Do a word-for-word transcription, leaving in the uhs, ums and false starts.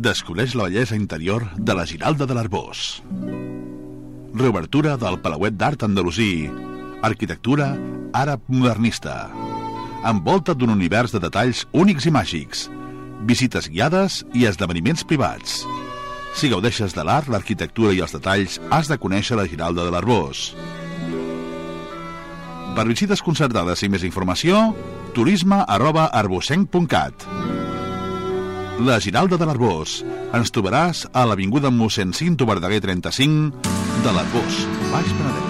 Descobreix la bellesa interior de la Giralda de l'Arboç. Reobertura del Palauet d'Art Andalusí. Arquitectura àrab modernista. Envolta d'un univers de detalls únics i màgics. Visites guiades i esdeveniments privats. Si gaudeixes de l'art, l'arquitectura i els detalls, has de conèixer la Giralda de l'Arboç. Per visites concertades i més informació, turisme arroba arbocenc punt cat. La Giralda de l'Arboç. Ens trobaràs a l'avinguda mossèn Cinto Verdaguer trenta-cinc de l'Arboç, Baix Penedès.